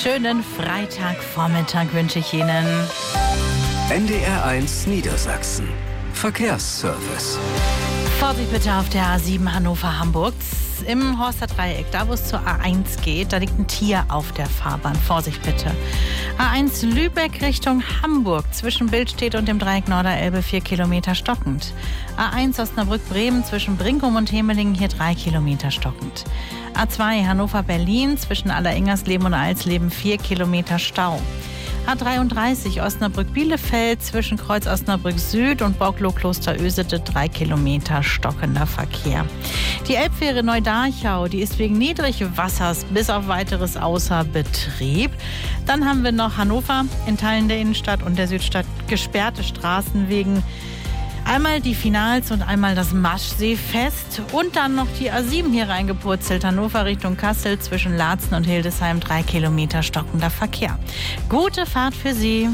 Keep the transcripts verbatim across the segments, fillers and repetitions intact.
schönen Freitagvormittag wünsche ich Ihnen. N D R eins Niedersachsen. Verkehrsservice. Vorsicht bitte auf der A sieben Hannover-Hamburg. Im Horster Dreieck, da wo es zur A eins geht, da liegt ein Tier auf der Fahrbahn. Vorsicht bitte. A eins Lübeck Richtung Hamburg. Zwischen Billstedt und dem Dreieck Norderelbe vier Kilometer stockend. A eins Osnabrück-Bremen zwischen Brinkum und Hemelingen hier drei Kilometer stockend. A zwei Hannover-Berlin zwischen Alleringers-Leben und Alsleben vier Kilometer Stau. A dreiunddreißig Osnabrück-Bielefeld zwischen Kreuz Osnabrück Süd und Borglow-Klosterösede drei Kilometer stockender Verkehr. Die Elbfähre Neu-Darchau, die ist wegen Niedrigwassers bis auf weiteres außer Betrieb. Dann haben wir noch Hannover in Teilen der Innenstadt und der Südstadt gesperrte Straßen wegen einmal die Finals und einmal das Maschseefest und dann noch die A sieben hier reingepurzelt. Hannover Richtung Kassel zwischen Laatzen und Hildesheim drei Kilometer stockender Verkehr. Gute Fahrt für Sie.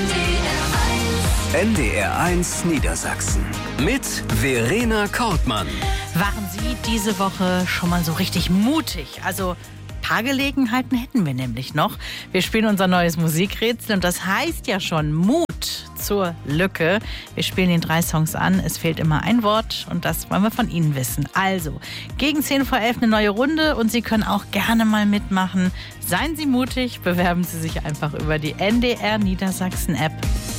N D R eins Niedersachsen mit Verena Kortmann. Waren Sie diese Woche schon mal so richtig mutig? Also ein paar Gelegenheiten hätten wir nämlich noch. Wir spielen unser neues Musikrätsel und das heißt ja schon Mut zur Lücke. Wir spielen den drei Songs an. Es fehlt immer ein Wort und das wollen wir von Ihnen wissen. Also, gegen zehn vor elf eine neue Runde und Sie können auch gerne mal mitmachen. Seien Sie mutig, bewerben Sie sich einfach über die N D R Niedersachsen App.